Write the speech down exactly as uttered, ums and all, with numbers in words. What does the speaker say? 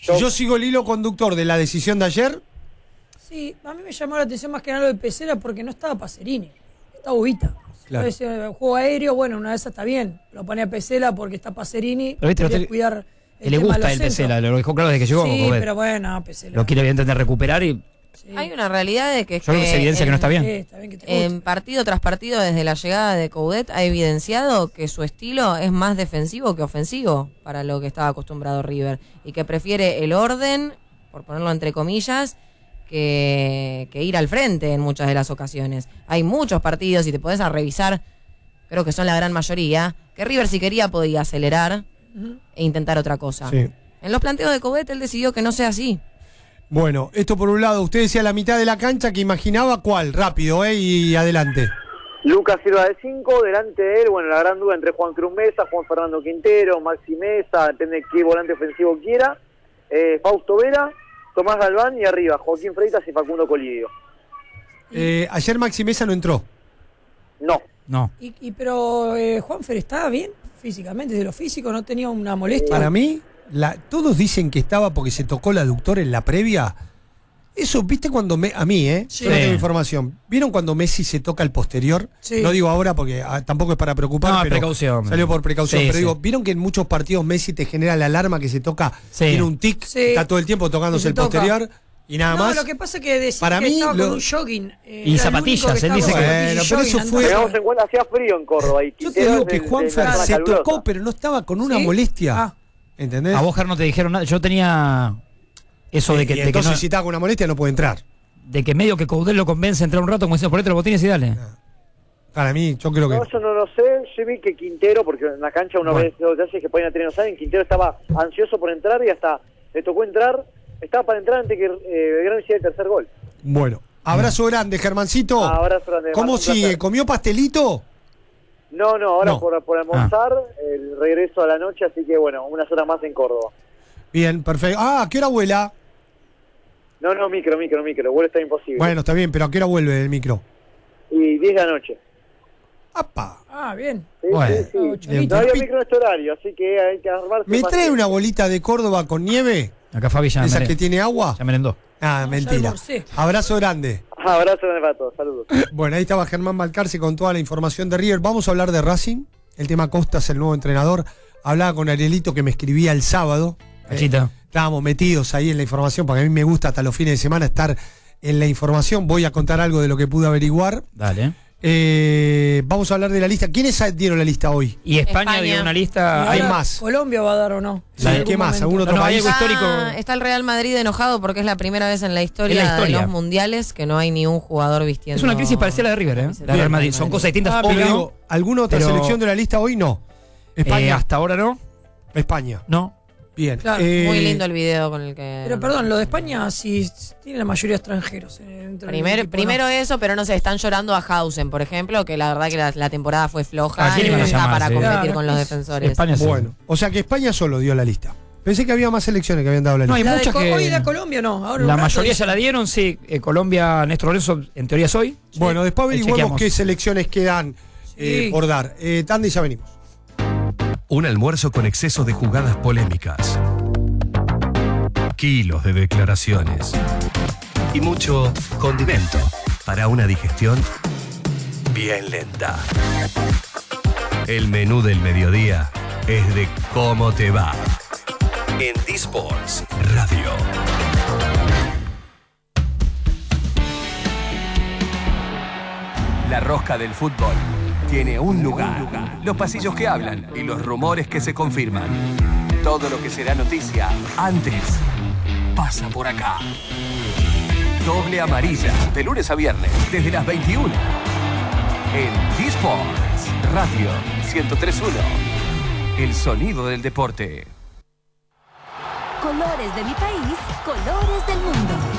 Yo, Si yo sigo el hilo conductor de la decisión de ayer. Sí, a mí me llamó la atención más que nada lo de Pesela porque no estaba Pacerini, estaba Ubita. Claro. Entonces, el juego aéreo, bueno, una vez está bien. Lo pone a Pesela porque está Pacerini. Pero viste, quiere usted- cuidar Que le tema de gusta los el centros. Pesela, lo dejó claro desde que llegó. Sí, Coudet. pero bueno, Pesela. Lo quiere evidentemente recuperar y Sí. Hay una realidad de que, yo creo que se evidencia que no está Sí, bien. está bien que te guste. en partido tras partido desde la llegada de Coudet ha evidenciado que su estilo es más defensivo que ofensivo para lo que estaba acostumbrado River y que prefiere el orden, por ponerlo entre comillas, que, que ir al frente en muchas de las ocasiones. Hay muchos partidos y te podés a revisar, creo que son la gran mayoría, que River si quería podía acelerar e intentar otra cosa. Sí. En los planteos de Coudet él decidió que no sea así. Bueno, esto por un lado, usted decía la mitad de la cancha que imaginaba cuál, rápido, ¿eh? Y adelante. Lucas Silva de cinco, delante de él, bueno, la gran duda entre Juan Cruz Mesa, Juan Fernando Quintero, Maxi Mesa, depende de qué volante ofensivo quiera, eh, Fausto Vera, Tomás Galván y arriba, Joaquín Freitas y Facundo Colidio. Eh, ayer Maxi Mesa no entró. No, No. Y, y pero eh, Juanfer estaba bien físicamente, desde lo físico no tenía una molestia. Para mí, la, todos dicen que estaba porque se tocó el aductor en la previa. Eso, ¿viste cuando me, a mí, eh? Sí. Yo no tengo información. ¿Vieron cuando Messi se toca el posterior? Sí. No digo ahora porque ah, tampoco es para preocupar, No, es pero precaución. salió por precaución. Sí, pero sí. digo, ¿vieron que en muchos partidos Messi te genera la alarma que se toca? Sí. Tiene un tic, Sí. está todo el tiempo tocándose Se el toca. posterior y nada no, más. lo que pasa es que decía Para que mí, estaba lo- con un jogging. eh, Y era el zapatillas, único que él estaba dice con que- zapatillas y Bueno, pero eso jogging, fue- entonces- tengamos en cuenta, hacía frío en Córdoba. Y Yo te Quintero digo es que de- de Juanfer la zona se calurosa. tocó, pero no estaba con una ¿Sí? molestia. Ah. ¿Entendés? A vos, Ger, no te dijeron nada. Yo tenía eso de que, Y de que, entonces, no- si estaba con una molestia, no puede entrar. de que medio que Coudet lo convence a entrar un rato, como diciendo, ponete los botines y dale. Para mí, yo creo que. No, eso no lo sé. Yo vi que Quintero, porque en la cancha uno Bueno. ve los detalles que pueden tener, no saben. Quintero estaba ansioso por entrar y hasta le tocó entrar. Estaba para entrar antes que eh, Belgrano hiciera el tercer gol. Bueno, abrazo grande, Germancito. Abrazo grande, ¿Cómo Marco, un sigue? placer. ¿Comió pastelito? No, no, ahora No. por, por almorzar, el regreso a la noche, así que bueno, unas horas más en Córdoba. Bien, perfecto. Ah, ¿a qué hora vuela? No, no, micro, micro, micro, vuelo está imposible. Bueno, está bien, pero ¿a qué hora vuelve el micro? Y diez de la noche. ¡Apa! Ah, bien. Sí, Bueno. sí, sí. Ah, ocho Bien, No había pi- micro en este horario, así que hay que armarse. ¿Me más trae que- una bolita de Córdoba con nieve? Acá Fabi ya, ¿Esas mere- que tiene agua? ya merendó. Ah, No, ya mentira. almorcé. Abrazo grande. Abrazo grande para todos, saludos. Bueno, ahí estaba Germán Balcarce con toda la información de River. Vamos a hablar de Racing. El tema Costas, el nuevo entrenador. Hablaba con Arielito que me escribía el sábado. Eh, Cachita. estábamos metidos ahí en la información, porque a mí me gusta hasta los fines de semana estar en la información. Voy a contar algo de lo que pude averiguar. Dale. Eh, vamos a hablar de la lista. ¿Quiénes dieron la lista hoy? Y España, España. dio una Y lista. hay ahora, más. ¿Colombia va a dar o no? Sí, En ¿qué algún más? momento. ¿Algún otro No, no, hay país? algo Está, histórico. está el Real Madrid enojado porque es la primera vez en la historia, En la historia. de los mundiales que no hay ni un jugador vistiendo. Es una crisis parecida a la de River, ¿eh? La de Real Madrid. Son cosas distintas, Ah, Pero obvio. digo, ¿alguna otra Pero- selección de la lista hoy? No. Eh, España. hasta ahora no. España. No. Bien. Claro, Eh, Muy lindo el video con el que... Pero perdón, lo de España sí tiene la mayoría extranjeros. eh, dentro del Primero, equipo, primero ¿no? eso, pero no sé, están llorando a Hausen, por ejemplo, que la verdad que la, la temporada fue floja ¿A quién y no iban a está llamar, para sí? competir Claro, con los es- defensores. España sí. Bueno, o sea que España solo dio la lista. Pensé que había más selecciones que habían dado la No, lista. hay La de muchas Co- que- Hoy de Colombia no. Ahora La un rato mayoría dice- ya la dieron, sí. Eh, Colombia, Néstor Lorenzo, en teoría es hoy. Bueno, después Ahí averiguemos chequeamos. qué selecciones quedan eh, Sí. por dar. Eh, Tanda y ya venimos. Un almuerzo con exceso de jugadas polémicas. Kilos de declaraciones. Y mucho condimento para una digestión bien lenta. El menú del mediodía es de cómo te va. En D-Sports Radio. La rosca del fútbol tiene un lugar. Los pasillos que hablan y los rumores que se confirman. Todo lo que será noticia antes pasa por acá. Doble amarilla, de lunes a viernes, desde las veintiuna. En D-Sports Radio ciento tres punto uno. El sonido del deporte. Colores de mi país, colores del mundo.